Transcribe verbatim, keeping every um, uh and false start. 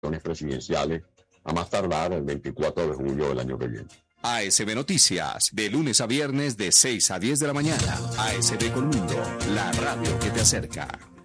presidenciales a más tardar el veinticuatro de julio del año que viene. A S B Noticias, de lunes a viernes de seis a diez de la mañana. A S B Colmundo, la radio que te acerca.